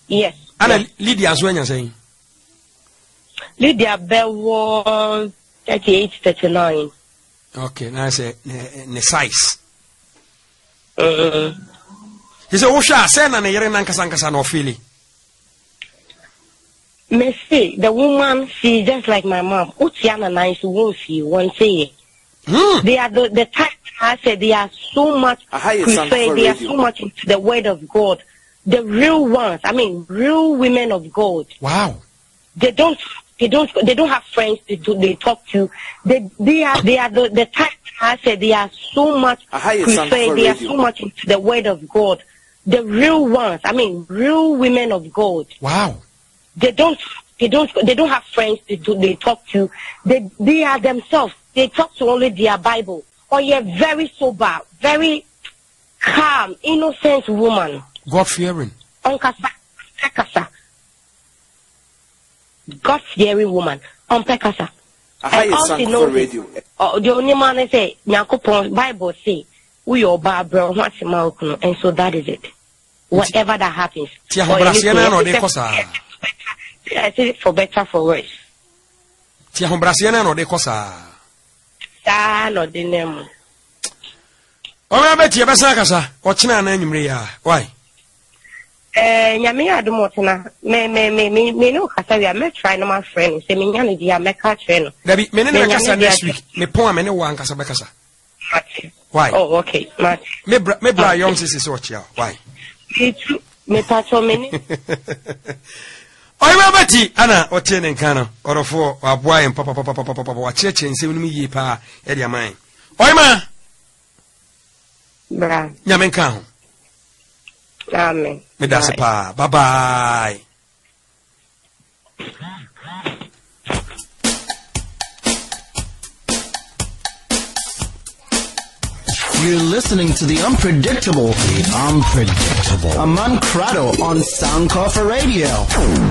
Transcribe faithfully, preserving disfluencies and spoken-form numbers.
Yes. Ana yes. Lydia so anya saying. Lydia Bewo thirty-eight thirty-nine. Okay, now say ne size. Uh. He said, "Osha, send na yere na nkasa nkasa no feel." Me see, the woman, she's just like my mom. Utiana nice won't see one say. Hmm. They are the, the type I said they are so much prefer, they are so much into the word of God. The real ones, I mean real women of God. Wow. They don't they don't they don't have friends they do they talk to. They they are they are the, the type I said they are so much prefer, they are so much into the word of God. The real ones, I mean real women of God. Wow. They don't they don't they don't have friends they do they talk to. They they are themselves. They talk to only their Bible. Or you're very sober, very calm, innocent woman. God fearing. Onkasa, pekasa. God fearing woman. On pekasa. And all she knows is, oh, the only man say, Nyakopon Bible say, we are Barbara, what's your and so that is it. Whatever that happens. I say for better for worse. Tia hombrasiana no de kosa. Ah, no de name. Oh, bet you besa kasa. Ochina na nyumre ya. Why? Eh, nyame adumotena. Me me me me me no kasa we me try no my friend. Say me nyane dia me ka try no. Dabi, me ne na kasa next week. Me pon me ne wa nkasa be kasa. Why? Oh, okay. Match. Me bra me bra young sis so chia. Why? Me too. Me pacho me ni. Oy mabati ana otene nkano orofo aboa em papa papa papa papa wa cheche nsem no yi pa e dia man. Oy ma Bra. Nyame nka ho. Amen. Me da se pa. Bye bye. You're listening to the unpredictable, the unpredictable Aman Crado on Sound Coffee Radio.